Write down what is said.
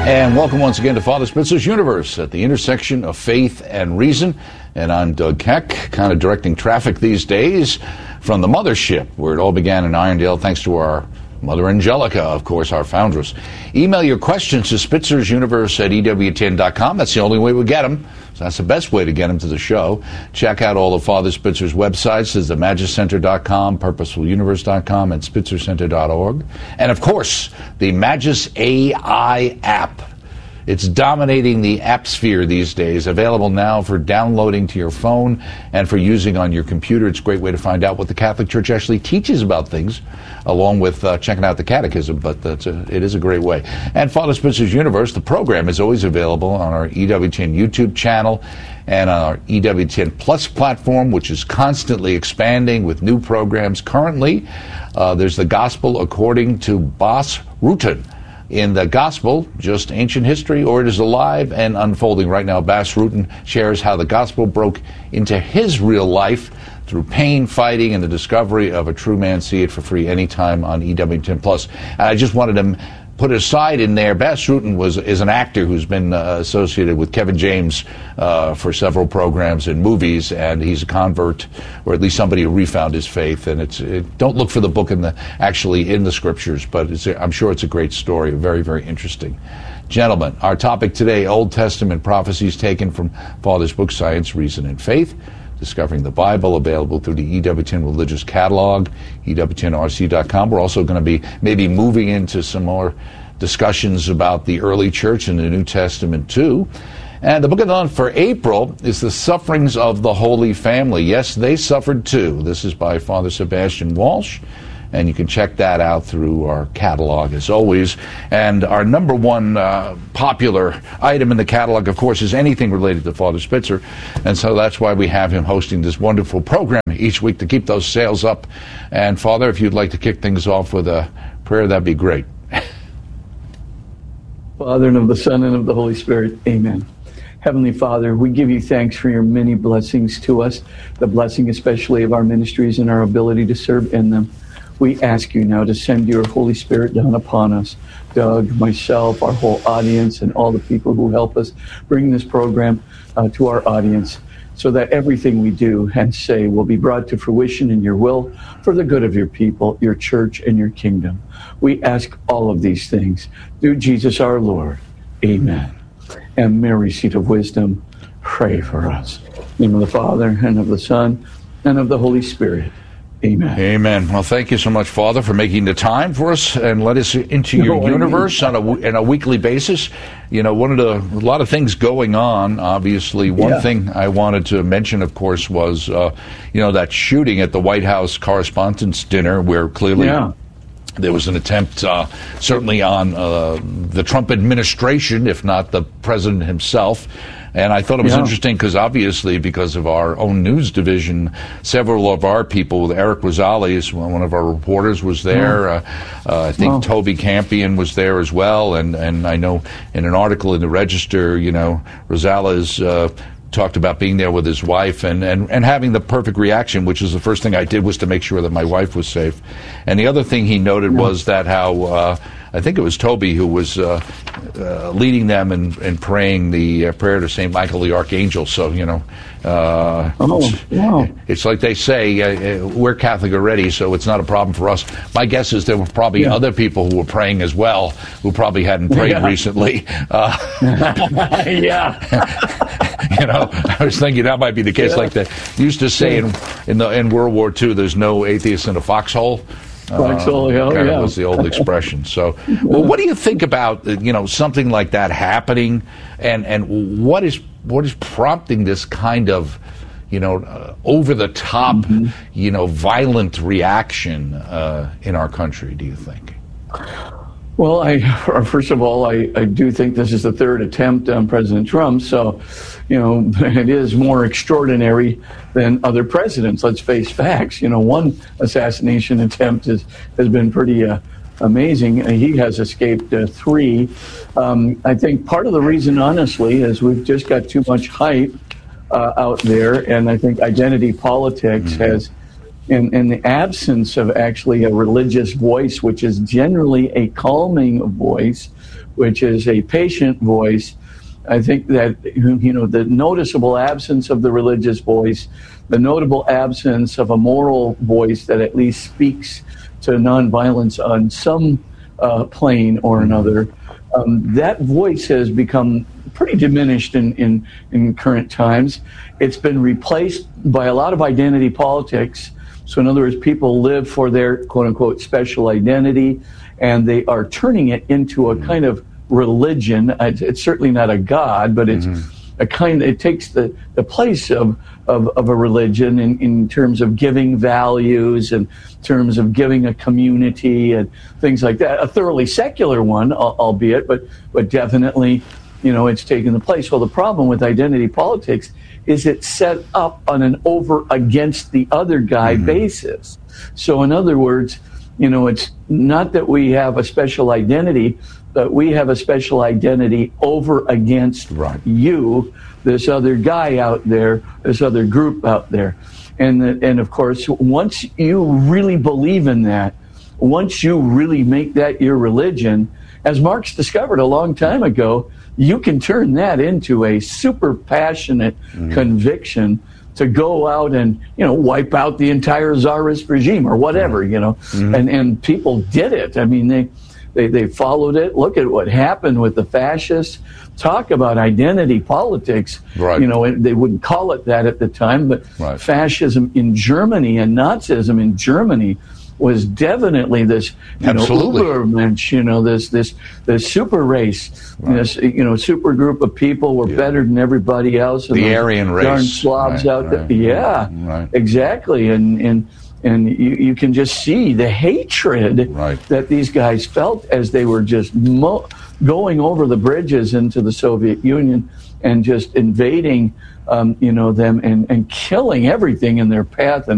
And welcome once again to Father Spitzer's Universe at the intersection of faith and reason. And I'm Doug Keck, kind of directing traffic these days from the mothership, where it all began in Irondale, thanks to our Mother Angelica, of course, our foundress. Email your questions to spitzer'suniverse@EWTN.com. That's the only way we get them. So that's the best way to get them to the show. Check out all of Father Spitzer's websites. There's the MagisCenter.com, PurposefulUniverse.com, and SpitzerCenter.org. And, of course, the Magis AI app. It's dominating the app sphere these days, available now for downloading to your phone and for using on your computer. It's a great way to find out what the Catholic Church actually teaches about things, along with checking out the catechism, but it is a great way. And Father Spitzer's Universe, the program, is always available on our EWTN YouTube channel and on our EWTN Plus platform, which is constantly expanding with new programs. Currently, there's the Gospel According to Bas Rutten. In the Gospel, just ancient history, or it is alive and unfolding right now. Bas Rutten shares how the Gospel broke into his real life through pain, fighting, and the discovery of a true man. See it for free anytime on EWTN+. I just wanted to put aside in there, Bas Rutten is an actor who's been associated with Kevin James for several programs and movies, and he's a convert, or at least somebody who refound his faith. And don't look for the book in the scriptures, but I'm sure it's a great story, very, very interesting. Gentlemen, our topic today, Old Testament prophecies taken from Father's book, Science, Reason, and Faith. Discovering the Bible, available through the EWTN Religious Catalog, EWTNRC.com. We're also going to be maybe moving into some more discussions about the early church and the New Testament, too. And the book of the month for April is The Sufferings of the Holy Family. Yes, they suffered, too. This is by Father Sebastian Walsh. And you can check that out through our catalog, as always. And our number one popular item in the catalog, of course, is anything related to Father Spitzer. And so that's why we have him hosting this wonderful program each week to keep those sales up. And, Father, if you'd like to kick things off with a prayer, that'd be great. Father, and of the Son, and of the Holy Spirit. Amen. Heavenly Father, we give you thanks for your many blessings to us, the blessing especially of our ministries and our ability to serve in them. We ask you now to send your Holy Spirit down upon us, Doug, myself, our whole audience, and all the people who help us bring this program to our audience, so that everything we do and say will be brought to fruition in your will for the good of your people, your church, and your kingdom. We ask all of these things through Jesus our Lord. Amen. And Mary, seat of wisdom, pray for us. In the name of the Father, and of the Son, and of the Holy Spirit. Amen. Amen. Well, thank you so much, Father, for making the time for us and let us into your universe on a weekly basis. You know, a lot of things going on, obviously. One thing I wanted to mention, of course, was, that shooting at the White House Correspondents' Dinner, where clearly there was an attempt, certainly on the Trump administration, if not the president himself. And I thought it was interesting because of our own news division, several of our people, Eric Rosales, one of our reporters, was there. I think Toby Campion was there as well. And I know in an article in the Register, Rosales talked about being there with his wife and having the perfect reaction, which is the first thing I did was to make sure that my wife was safe. And the other thing he noted was that how I think it was Toby who was leading them and praying the prayer to St. Michael the Archangel. So, it's like they say, we're Catholic already, so it's not a problem for us. My guess is there were probably other people who were praying as well, who probably hadn't prayed recently. I was thinking that might be the case. Like they used to say in World War II, there's no atheist in a foxhole. That was the old expression. So, well, what do you think about something like that happening, and what is prompting this kind of over the top violent reaction in our country? Do you think? Well, first of all, I do think this is the third attempt on President Trump, so, it is more extraordinary than other presidents. Let's face facts. One assassination attempt has been pretty amazing. He has escaped three. I think part of the reason, honestly, is we've just got too much hype out there, and I think identity politics has in the absence of actually a religious voice, which is generally a calming voice, which is a patient voice, I think that, the noticeable absence of the religious voice, the notable absence of a moral voice that at least speaks to nonviolence on some plane or another, that voice has become pretty diminished in current times. It's been replaced by a lot of identity politics. So in other words, people live for their quote-unquote special identity, and they are turning it into a kind of religion. It's certainly not a god, but it's it takes the place of a religion in terms of giving values, and in terms of giving a community and things like that. A thoroughly secular one, albeit, but definitely, it's taken the place. Well, the problem with identity politics is it's set up on an over against the other guy basis. So in other words, it's not that we have a special identity, but we have a special identity over against you, this other guy out there, this other group out there. And of course, once you really believe in that, once you really make that your religion, as Marx discovered a long time ago, you can turn that into a super passionate conviction to go out and, wipe out the entire Tsarist regime or whatever, and people did it. I mean, they followed it. Look at what happened with the fascists. Talk about identity politics. They wouldn't call it that at the time, but fascism in Germany and Nazism in Germany was definitely this, Ubermensch, this super race, this, super group of people were better than everybody else. And the Aryan race. Darn Slavs out there. Yeah, exactly. And you can just see the hatred that these guys felt as they were just going over the bridges into the Soviet Union and just invading, them and killing everything in their path. And